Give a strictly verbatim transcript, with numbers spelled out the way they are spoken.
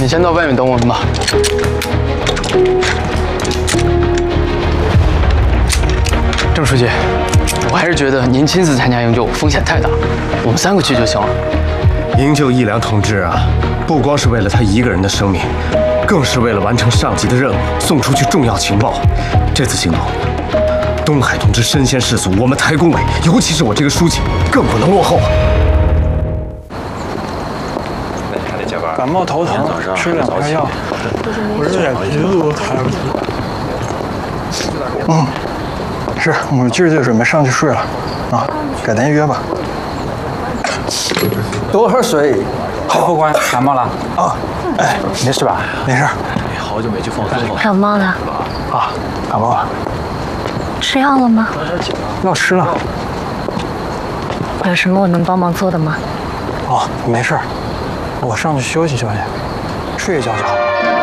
你先到外面等我们吧。郑书记，我还是觉得您亲自参加营救风险太大，我们三个去就行了。 营救义良同志啊，不光是为了他一个人的生命，更是为了完成上级的任务，送出去重要情报。这次行动，东海同志身先士卒，我们台工委，尤其是我这个书记，更不能落后。 感冒头疼，吃两片药。我有点鼻子都抬不起。嗯，是我今儿就准备上去睡了，啊，改天约吧。 多喝水。好，副官感冒了啊？哎， 没事吧？ 没事。 好久没去放松了。 感冒了。 啊，感冒了。 吃药了吗？ 药吃了。 有什么我能帮忙做的吗？ 哦，没事，我上去休息休息，睡一觉就好。